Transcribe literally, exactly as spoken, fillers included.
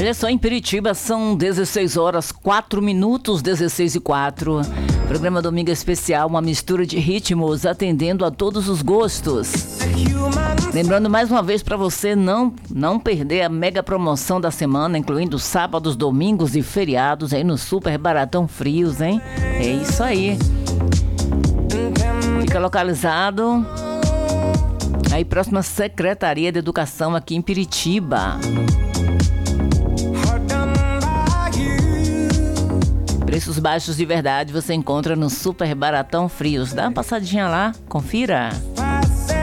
Olha só, em Piritiba são dezesseis horas, quatro minutos, dezesseis e quatro. Programa Domingo Especial, uma mistura de ritmos atendendo a todos os gostos. Lembrando mais uma vez para você não, não perder a mega promoção da semana, incluindo sábados, domingos e feriados aí no Super Baratão Frios, hein? É isso aí. Fica localizado aí próxima Secretaria de Educação aqui em Piritiba. Preços baixos de verdade você encontra no Super Baratão Frios. Dá uma passadinha lá, confira.